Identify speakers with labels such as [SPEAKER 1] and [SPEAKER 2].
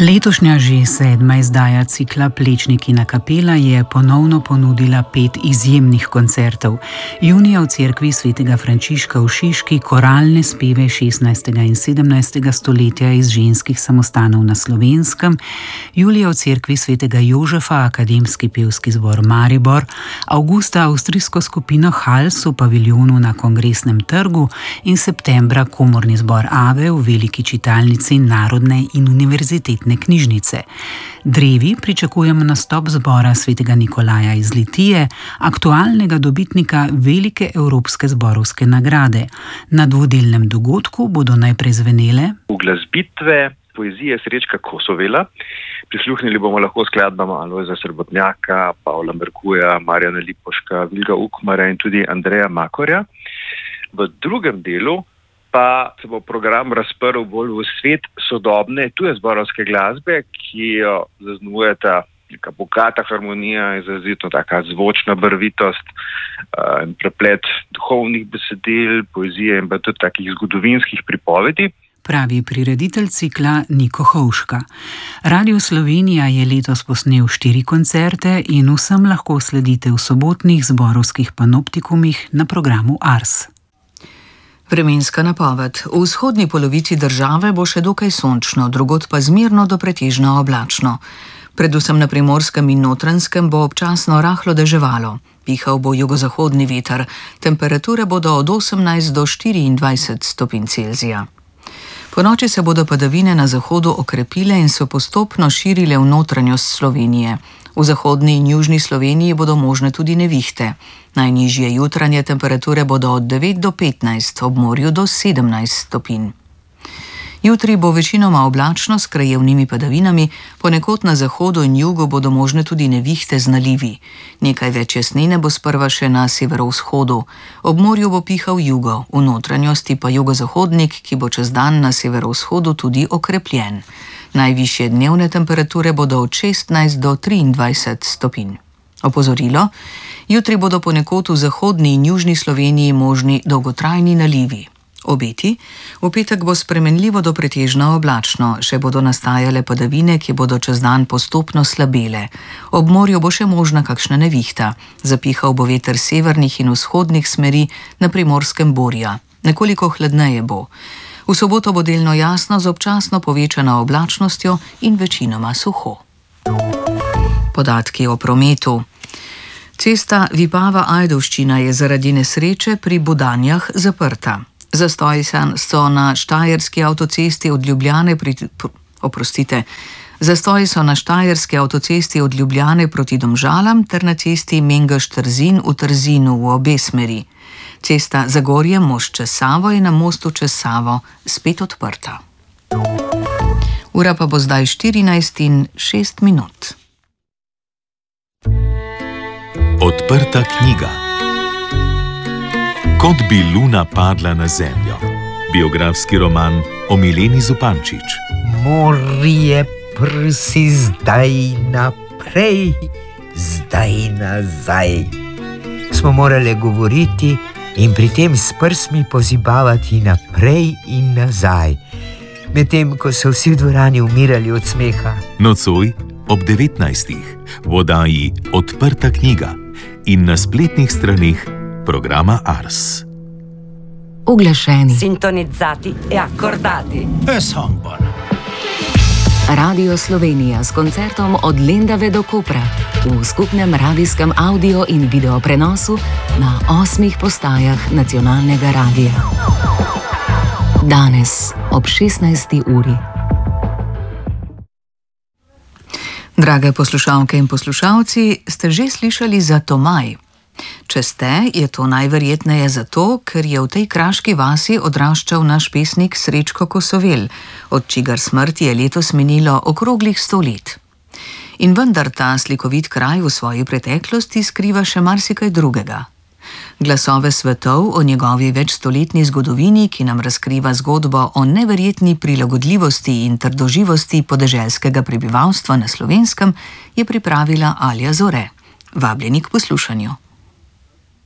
[SPEAKER 1] Letošnja že 7. izdaja cikla Plečnikina kapela je ponovno ponudila 5 izjemnih koncertov. Junija v cerkvi svetega Frančiška v Šiški koralne speve 16. in 17. stoletja iz ženskih samostanov na Slovenskem, julija v cerkvi svetega Jožefa akademski pevski zbor Maribor, avgusta avstrijsko skupino Hals v paviljonu na Kongresnem trgu in septembra komorni zbor Ave v veliki čitalnici Narodne in univerzitetne knjižnice. Drevi pričakujemo nastop zbora svetega Nikolaja iz Litije, aktualnega dobitnika velike evropske zborovske nagrade. Na dvodelnem dogodku bodo najprej zvenele
[SPEAKER 2] uglasbitve poezije Srečka Kosovela. Prisluhnili bomo lahko skladbam Alojza Srebotnjaka, Pavla Merkuja, Marjana Lipoška, Vilga Ukmara in tudi Andreja Makorja. V drugem delu pa se bo program razprl bolj v svet sodobne tuje zborovske glasbe, ki jo zaznamujeta neka bogata harmonija, izrazito taka zvočna barvitost, preplet duhovnih besedil, poezije in pa tudi takih zgodovinskih pripovedi.
[SPEAKER 1] Pravi prireditelj cikla Niko Hovška. Radio Slovenija je letos posnel 4 koncerte in vsem lahko sledite v sobotnih zborovskih panoptikumih na programu Ars.
[SPEAKER 3] Vremenska napoved. V vzhodni polovici države bo še dokaj sončno, drugod pa zmerno do pretežno oblačno. Predvsem na Primorskem in Notranjskem bo občasno rahlo deževalo. Pihal bo jugozahodni veter, temperature bodo od 18 do 24 stopinj Celzija. Ponoči se bodo padavine na zahodu okrepile in se postopno širile v notranjost Slovenije. V zahodni in južni Sloveniji bodo možne tudi nevihte. Najnižje jutranje temperature bodo od 9 do 15, ob morju do 17 stopinj. Jutri bo večinoma oblačno s krajevnimi padavinami, ponekod na zahodu in jugu bodo možne tudi nevihte z nalivi. Nekaj več jasnine bo sprva še na severovzhodu. Ob morju bo pihal jugo, v notranjosti pa jugozahodnik, ki bo čez dan na severovzhodu tudi okrepljen. Najvišje dnevne temperature bodo od 16 do 23 stopinj. Opozorilo: jutri bodo ponekod v zahodni in južni Sloveniji možni dolgotrajni nalivi. Obeti: v petek bo spremenljivo do pretežno oblačno, še bodo nastajale padavine, ki bodo čez dan postopno slabele. Ob morju bo še možna kakšna nevihta. Zapihal bo veter severnih in vzhodnih smeri, na Primorskem burja. Nekoliko hladneje bo. V soboto bo delno jasno z občasno povečano oblačnostjo in večinoma suho. Podatki o prometu. Cesta Vipava-Ajdovščina je zaradi nesreče pri Budanjah zaprta. Zastoji so na Štajerski avtocesti od Ljubljane proti Domžalam ter na cesti Mengeš-Trzin v Trzinu v obe smeri. Cesta Zagorje-Most čez Savo je na mostu čez Savo spet odprta. Ura pa bo zdaj 14:06.
[SPEAKER 4] Odprta knjiga. Kot bi luna padla na zemljo. Biografski roman o Mileni Zupančič.
[SPEAKER 5] Morje prsi zdaj naprej, zdaj nazaj. Smo morali govoriti in pri tem s prsmi pozibavati naprej in nazaj, medtem ko so vsi v dvorani umirali od smeha.
[SPEAKER 4] Nocoj ob 19. v oddaji Odprta knjiga in na spletnih straneh programa Ars.
[SPEAKER 3] Uglašeni.
[SPEAKER 6] Sintonizzati e accordati.
[SPEAKER 7] Radio Slovenija s koncertom od Lendave do Kopra v skupnem radijskem audio in video prenosu na 8 postajah nacionalnega radija. Danes ob 16. uri.
[SPEAKER 3] Drage poslušalke in poslušalci, ste že slišali za Tomaj? Če ste, je to najverjetneje zato, ker je v tej kraški vasi odraščal naš pesnik Srečko Kosovel, od čigar smrti je letos minilo okroglih 100 let. In vendar ta slikovit kraj v svoji preteklosti skriva še marsikaj drugega. Glasove svetov o njegovi večstoletni zgodovini, ki nam razkriva zgodbo o neverjetni prilagodljivosti in trdoživosti podeželskega prebivalstva na Slovenskem, je pripravila Alja Zore. Vabljeni k poslušanju.